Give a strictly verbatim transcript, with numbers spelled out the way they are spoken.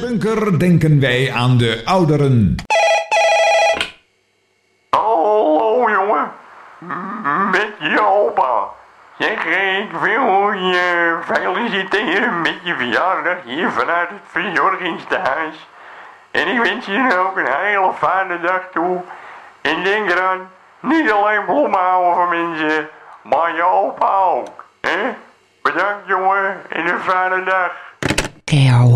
bunker denken wij aan de ouderen. Hallo jongen, met je opa. Zeg, ik wil je feliciteren met je verjaardag hier vanuit het verzorgingstehuis. En ik wens je ook een hele fijne dag toe. En denk eraan, niet alleen bloemen houden van mensen, maar je opa ook. Hè? Bedankt jongen en een fijne dag. K O